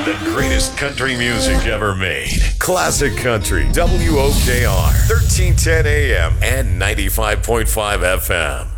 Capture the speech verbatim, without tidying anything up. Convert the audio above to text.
The greatest country music ever made. Classic Country. W O K R. thirteen ten A M and ninety-five point five F M.